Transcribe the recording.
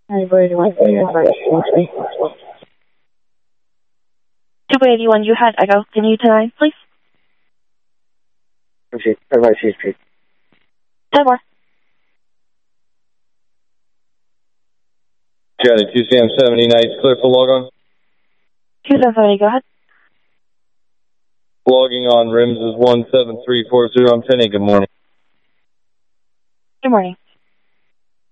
281, you had Echo. Can you tonight, please? Okay, everybody sees 10 more. Charlie, 2CM70, nice, clear for log on. 270, go ahead. Logging on rims is 17340. I'm 10-8, good morning. Good morning.